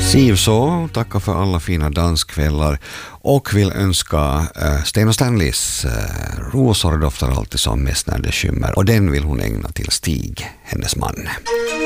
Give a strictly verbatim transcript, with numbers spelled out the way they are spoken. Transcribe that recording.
Siv så tackar för alla fina danskvällar och vill önska äh, Sten och Stanleys äh, rosor doftar alltid som mest när det skymmer, och den vill hon ägna till Stig, hennes man.